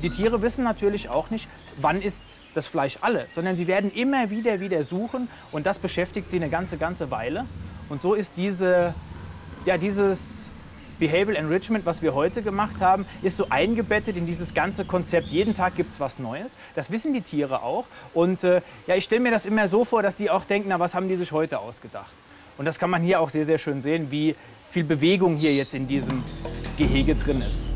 Die Tiere wissen natürlich auch nicht, wann ist das Fleisch alle, sondern sie werden immer wieder suchen und das beschäftigt sie eine ganze Weile. Und so ist dieses Behavioral Enrichment, was wir heute gemacht haben, ist so eingebettet in dieses ganze Konzept. Jeden Tag gibt es was Neues. Das wissen die Tiere auch. Und ja, ich stelle mir das immer so vor, dass die auch denken, na, was haben die sich heute ausgedacht? Und das kann man hier auch sehr schön sehen, wie viel Bewegung hier jetzt in diesem Gehege drin ist.